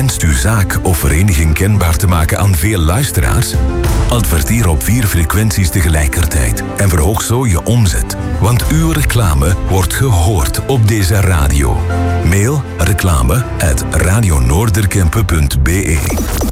wenst uw zaak of vereniging kenbaar te maken aan veel luisteraars? Adverteer op 4 frequenties tegelijkertijd en verhoog zo je omzet. Want uw reclame wordt gehoord op deze radio. Mail reclame@radionoorderkempen.be.